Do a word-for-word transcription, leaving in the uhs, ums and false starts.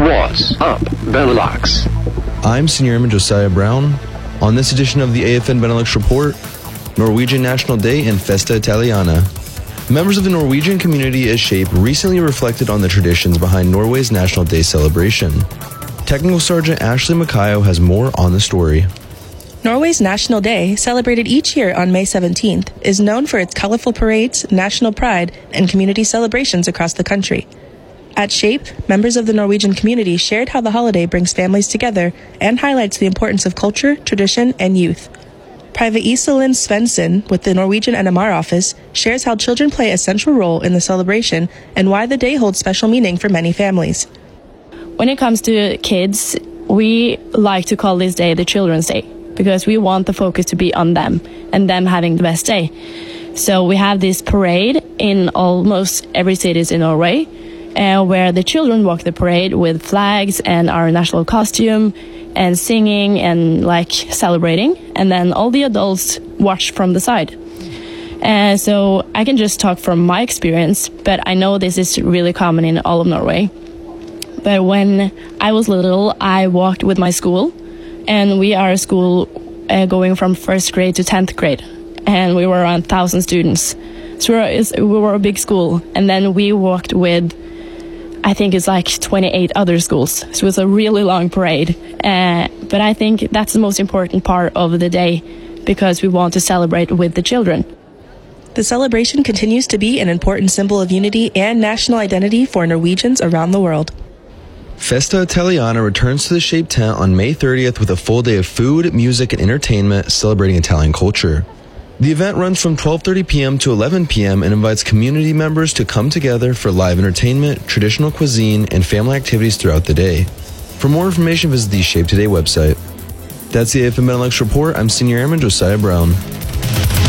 What's up, Benelux? I'm Senior Airman Josiah Brown. On this edition of the A F N Benelux Report, Norwegian National Day and Festa Italiana. Members of the Norwegian community at SHAPE recently reflected on the traditions behind Norway's National Day celebration. Technical Sergeant Ashley Makayo has more on the story. Norway's National Day, celebrated each year on May seventeenth, is known for its colorful parades, national pride, and community celebrations across the country. At SHAPE, members of the Norwegian community shared how the holiday brings families together and highlights the importance of culture, tradition, and youth. Private Iselin Svensson with the Norwegian N M R office shares how children play a central role in the celebration and why the day holds special meaning for many families. When it comes to kids, we like to call this day the Children's Day because we want the focus to be on them and them having the best day. So we have this parade in almost every city in Norway, uh, where the children walk the parade with flags and our national costume and singing and like celebrating, and then all the adults watch from the side. And so I can just talk from my experience, but I know this is really common in all of Norway. But when I was little, I walked with my school, and we are a school uh, going from first grade to tenth grade, and we were around one thousand students. So we were, we were a big school, and then we walked with, I think it's like twenty-eight other schools. So it was a really long parade. Uh, but I think that's the most important part of the day because we want to celebrate with the children. The celebration continues to be an important symbol of unity and national identity for Norwegians around the world. Festa Italiana returns to the SHAPE tent on May thirtieth with a full day of food, music, and entertainment celebrating Italian culture. The event runs from twelve thirty p.m. to eleven p.m. and invites community members to come together for live entertainment, traditional cuisine, and family activities throughout the day. For more information, visit the SHAPE Today website. That's the A F N Benelux Report. I'm Senior Airman Josiah Brown.